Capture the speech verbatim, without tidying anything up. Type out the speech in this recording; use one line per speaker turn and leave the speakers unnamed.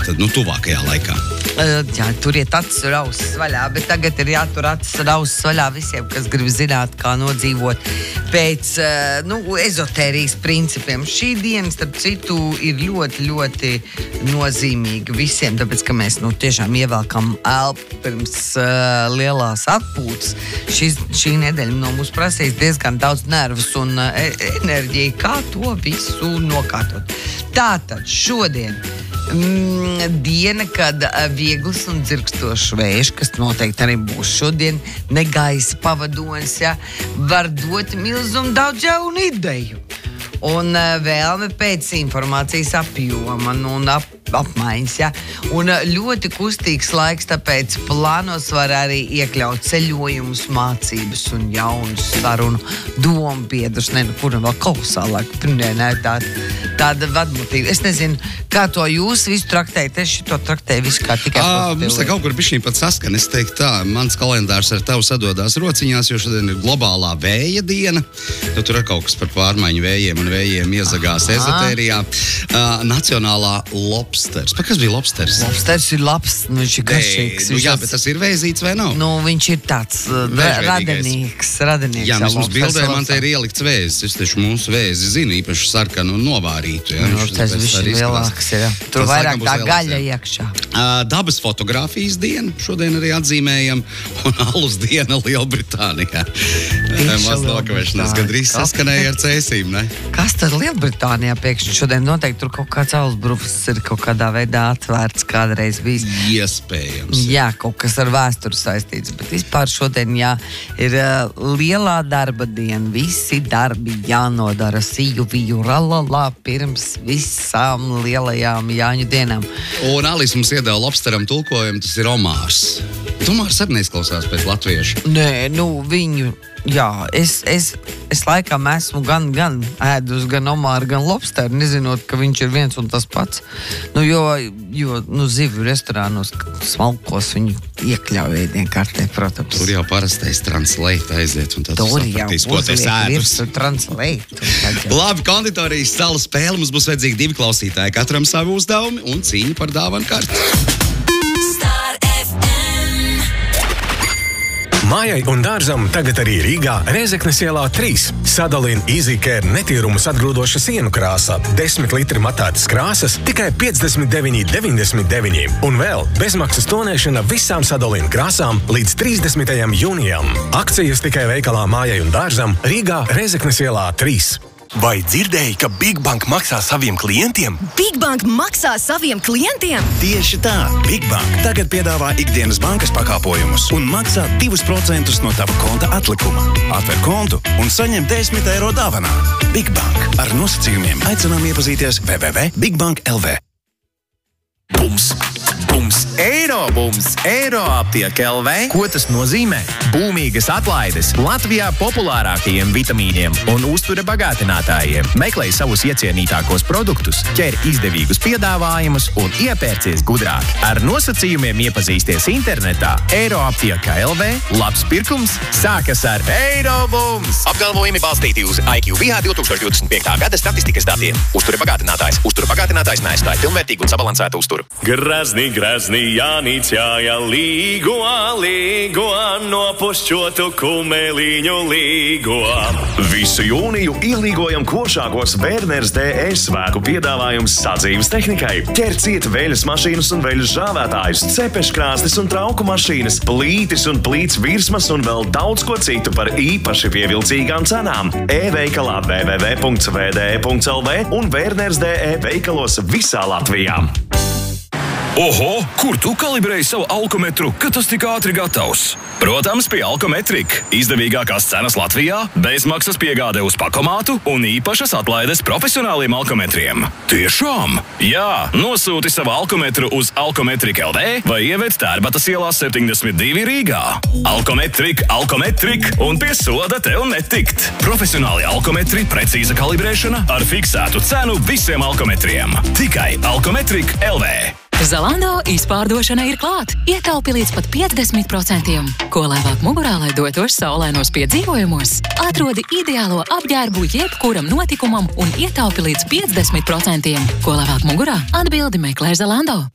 tātad, nu, tuvākajā laikā?
Uh, jā, turiet acis un ausis vaļā, bet tagad ir jātur acis un ausis vaļā visiem, kas grib zināt, kā nodzīvot pēc, uh, nu, ezotērijas principiem. Šī diena, starp citu, ir ļoti, ļoti nozīmīga visiem, tāpēc, ka mēs, nu, tiešām ievelkam elpu pirms uh, lielās atpūtas. Šis, šī nedēļa no mums prasīs diezgan daudz nervus un uh, enerģiju, kā to visu nokārtot. Tātad šodien mm, diena, kad uh, viegls un dzirkstošs vējš, kas noteikti arī būs šodien, ne gaisa pavadonis, ja, var dot milzumu daudz jaunu ideju. Un uh, vēlme pēc informācijas apjoma un ap, apmaiņas. Ja? Un uh, ļoti kustīgs laiks, tāpēc plānos var arī iekļaut ceļojumus, mācības un jaunus sarunu domu biedrus. Ne, nu, kura vēl kolosālāk, nē, nē, tā, tāda vadmotīva. Es nezinu, kā to jūs visu traktējat. Es šito traktēju visu kā tikai
pozitīvi. Mums te kaut kur bišķiņ pat saskan. Es teiktu tā, mans kalendārs ar tavu sadodās rociņās, jo šodien ir globālā vēja diena. Tu tur ir kaut kas par pārmaiņu vējiem un vējiem iezagās ezotērijā. Uh, nacionālā lobsters. Pa kas bija lobsters?
Lobsters ir labs, nu viņš ir garšīgs.
Nu, jā, bet tas ir vēzīts vai nav?
Nu, viņš ir tāds uh, radenīgs. radenīgs.
Jā, mums bildē man te ir ielikts vēzis. Es taču mūsu vēzi zinu, īpaši sarkanu un novārītu. Ja?
Nu, tas viņš ir lielāks. Ir, ja. Tur tas vairāk tā gaļa iekšā.
Uh, dabas fotografijas diena šodien arī atzīmējam. Un alus diena Lielbritānijā. Maz nokavēšanās gandrīz saskanēja ar cēsīm, ne?
Kas tad Lielbritānijā pēkšņi šodien noteikti tur kaut kāds alusbrufs ir kaut kādā veidā atvērts kādreiz bijis?
Iespējams.
Jā, kaut kas ar vēsturi saistīts, bet vispār šodien, jā, ir uh, lielā darba diena. Visi darbi jānodara siju, viju, ralalā pirms visām lielajām Jāņu dienām.
Un Alis mums iedeva lobsteram tulkojumu, tas ir omārs. Tomārs arī neizklausās pēc latviešu.
Nē, nu viņu, jā, es, es, es laikam esmu gan, gan ēdus, gan omāru, gan lobsteru, nezinot, ka viņš ir viens un tas pats. Nu, jo, jo, nu, zivju restorānos, smalkos viņu iekļauj ēdienkartē, protams.
Tur jau parastais translate aiziet, un tad tu sapratīs, ko tu ēdus.
Translate.
Labi, konditorijas sala spēle, mums būs vajadzīgi divi klausītāji, katram savu uzdevumi un cīņa par dāvanu karti.
Mājai un dārzam tagad arī Rīgā Rēzeknes ielā trīs. Sadalina EasyCare netīrumus atgrūdoša sienu krāsā. desmit litri matētas krāsas tikai piecdesmit deviņi deviņdesmit deviņi. Un vēl bezmaksas tonēšana visām Sadalina krāsām līdz trīsdesmitajam jūnijam. Akcijas tikai veikalā Mājai un dārzam Rīgā Rēzeknes ielā trīs.
Vai dzirdēji, ka Big Bank maksā saviem klientiem?
Big Bank maksā saviem klientiem?
Tieši tā! Big Bank tagad piedāvā ikdienas bankas pakāpojumus un maksā divus procentus no tava konta atlikuma. Atver kontu un saņem desmit eiro dāvanā. Big Bank. Ar nosacījumiem aicinām iepazīties w w w punkt big bank punkt l v. Bums! Bums! Eirobums! Eiroaptiek L V! Ko tas nozīmē? Būmīgas atlaides Latvijā populārākajiem vitamīniem un uztura bagātinātājiem. Meklēj savus iecienītākos produktus, ķer izdevīgus piedāvājumus un iepērcies gudrāk. Ar nosacījumiem iepazīsties internetā. Eiroaptiek L V. Labs pirkums sākas ar Eirobums! Apgalvojumi balstīti uz I Q V H divtūkstoš divdesmit piekta gada statistikas datiem. Uztura bagātinātājs. Uztura bagātinātājs neaizstāja pilnvērtīgu un sabalansētu uzturu.
Grazni, grazni, Jānis jāja līgo, līgo, nopušķotu kumeliņu līgo. Visu jūniju ielīgojam košākos Werners D E svēku piedāvājums sadzīves tehnikai. Ķer ciet veļas mašīnas un veļas žāvētājus, cepeškrāstis un trauku mašīnas, plītis un plīts virsmas un vēl daudz ko citu par īpaši pievilcīgām cenām. E-veikalā w w w punkt v d e punkt l v un Werners D E veikalos visā Latvijā.
Oho, kur tu kalibrēji savu alkometru, ka tas tik ātri gatavs? Protams, pie Alkometrika. Izdevīgākās cenas Latvijā, bezmaksas piegāde uz pakomātu un īpašas atlaides profesionāliem alkometriem. Tiešām? Jā, nosūti savu alkometru uz Alkometrika L V vai ieved Tērbatas ielā septiņdesmit divi Rīgā. Alkometrika, Alkometrika un pie soda tev netikt. Profesionāli alkometri, precīza kalibrēšana ar fiksētu cenu visiem alkometriem. Tikai Alkometrika L V.
Zalando izpārdošana ir klāt. Ietaupi līdz pat piecdesmit procentiem. Ko lēvāk mugurā, lai dotos saulainos piedzīvojumos? Atrodi ideālo apģērbu jebkuram notikumam un ietaupi līdz piecdesmit procentiem. Ko lēvāk mugurā? Atbildi meklē Zalando.